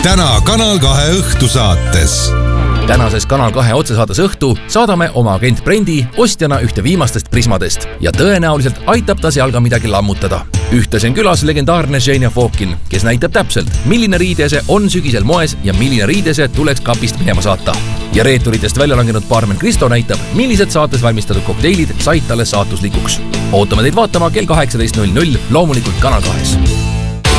täna Kanal 2 õhtusaates. Tänases Kanal 2 otsesaates Õhtu saadame oma agent Brendi ostjana ühte viimastest prismadest ja tõenäoliselt aitab ta seal ka midagi lammutada. Ühtlasi on külas legendaarne Ženja Fokin, kes näitab täpselt, milline riidese on sügisel moes ja milline riidese tuleks kapist minema saata. Ja reeturitest välja langenud baarmen Kristo näitab, millised saates valmistatud kokteilid said talle saatuslikuks. Ootame teid vaatama kell 18.00 loomulikult Kanal 2.